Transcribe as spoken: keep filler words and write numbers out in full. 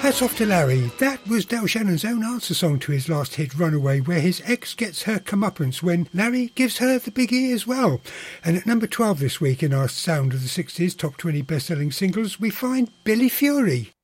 Hats off to Larry. That was Del Shannon's own answer song to his last hit, Runaway, where his ex gets her comeuppance when Larry gives her the big E as well. And at number twelve this week in our Sound of the sixties Top twenty best-selling singles, we find Billy Fury.